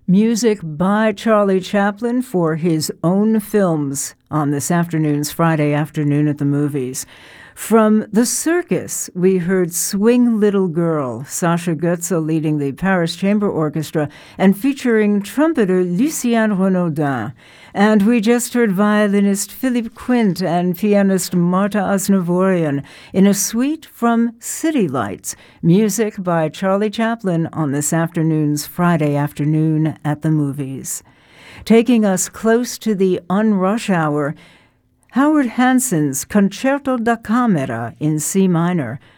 Music by Charlie Chaplin for his own films on this afternoon's Friday Afternoon at the Movies. From The Circus, we heard Swing Little Girl, Sasha Goetze leading the Paris Chamber Orchestra and featuring trumpeter Lucien Renaudin. And we just heard violinist Philippe Quint and pianist Marta Asnavourian in a suite from City Lights, music by Charlie Chaplin on this afternoon's Friday Afternoon at the Movies. Taking us close to the unrush hour, Howard Hanson's Concerto da Camera in C minor,